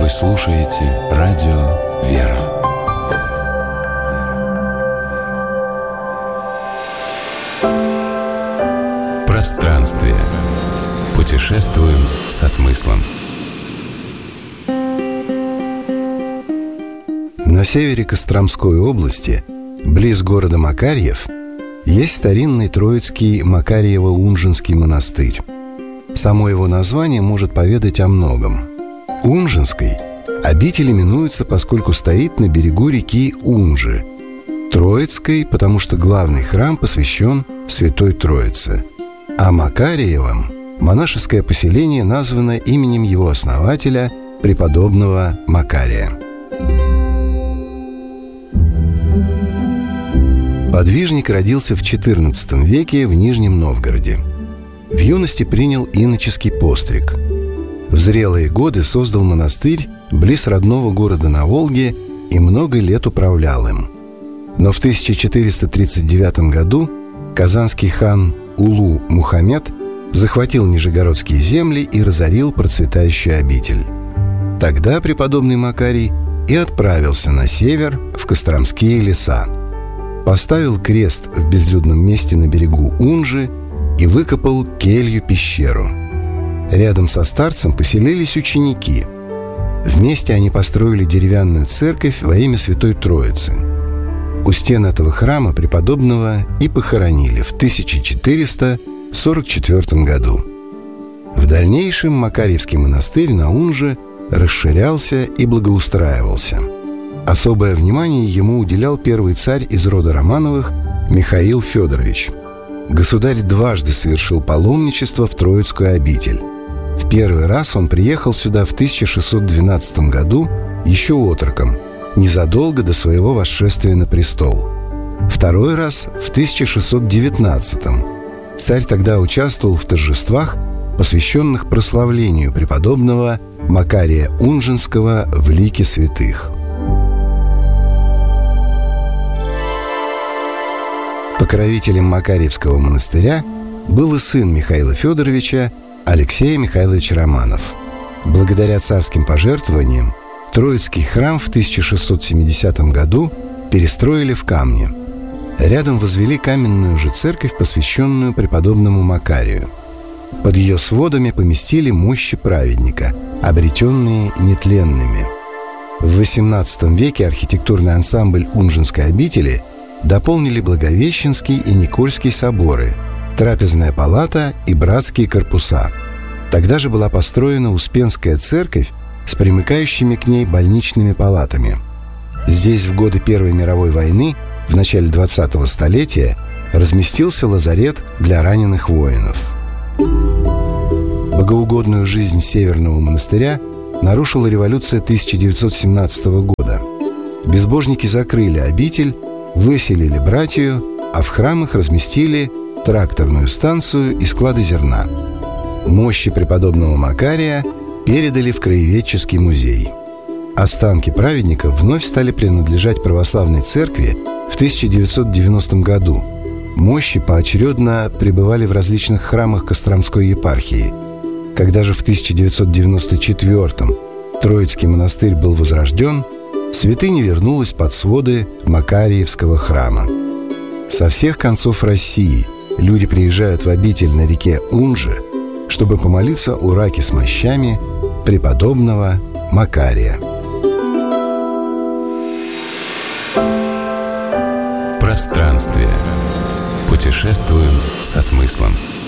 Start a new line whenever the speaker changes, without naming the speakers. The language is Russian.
слушаете радио «Вера». Пространствие. Путешествуем со смыслом.
На севере Костромской области, близ города Макарьев, есть старинный троицкий Макарьево-Унжинский монастырь. Само его название может поведать о многом. Унжинской обитель именуется, поскольку стоит на берегу реки Унжи. Троицкой, потому что главный храм посвящен Святой Троице. А Макарьевым монашеское поселение названо именем его основателя, преподобного Макария. Подвижник родился в XIV веке в Нижнем Новгороде. В юности принял иноческий постриг. В зрелые годы создал монастырь близ родного города на Волге и много лет управлял им. Но в 1439 году казанский хан Улу Мухаммед захватил нижегородские земли и разорил процветающую обитель. Тогда преподобный Макарий и отправился на север в Костромские леса. Поставил крест в безлюдном месте на берегу Унжи и выкопал келью-пещеру. Рядом со старцем поселились ученики. Вместе они построили деревянную церковь во имя Святой Троицы. У стен этого храма преподобного и похоронили в 1444 году. В дальнейшем Макарьевский монастырь на Унже расширялся и благоустраивался. Особое внимание ему уделял первый царь из рода Романовых Михаил Федорович. Государь дважды совершил паломничество в Троицкую обитель. В первый раз он приехал сюда в 1612 году еще отроком, незадолго до своего восшествия на престол. Второй раз в 1619. Царь тогда участвовал в торжествах, посвященных прославлению преподобного Макария Унжинского в лике святых. Покровителем Макарьевского монастыря был и сын Михаила Федоровича, Алексей Михайлович Романов. Благодаря царским пожертвованиям Троицкий храм в 1670 году перестроили в камне. Рядом возвели каменную же церковь, посвященную преподобному Макарию. Под ее сводами поместили мощи праведника, обретенные нетленными. В XVIII веке архитектурный ансамбль Унжинской обители дополнили Благовещенский и Никольский соборы, Трапезная палата и братские корпуса. Тогда же была построена Успенская церковь с примыкающими к ней больничными палатами. Здесь в годы Первой мировой войны, в начале 20-го столетия, разместился лазарет для раненых воинов. Богоугодную жизнь Северного монастыря нарушила революция 1917 года. Безбожники закрыли обитель, выселили братью, а в храмах разместили тракторную станцию и склады зерна. Мощи преподобного Макария передали в краеведческий музей. Останки праведника вновь стали принадлежать православной церкви в 1990 году. Мощи поочередно пребывали в различных храмах Костромской епархии. Когда же в 1994 Троицкий монастырь был возрожден, святыня вернулась под своды Макарьевского храма. Со всех концов России люди приезжают в обитель на реке Унжи, чтобы помолиться у раки с мощами преподобного Макария.
Пространствие. Путешествуем со смыслом.